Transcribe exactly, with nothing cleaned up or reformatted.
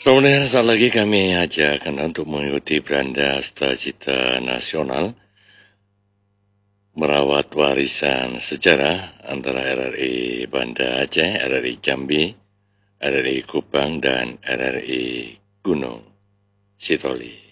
Sebenarnya saat lagi kami ajak Anda untuk mengikuti beranda Cita Nasional merawat warisan sejarah antara R R I Banda Aceh, R R I Jambi, R R I Kupang, dan R R I Gunung Sitoli.